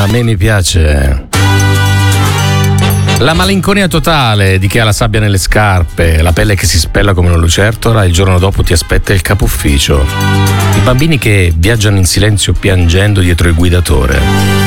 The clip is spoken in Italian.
me mi piace. La malinconia totale di chi ha la sabbia nelle scarpe, la pelle che si spella come una lucertola, il giorno dopo ti aspetta il capo ufficio. I bambini che viaggiano in silenzio piangendo dietro il guidatore.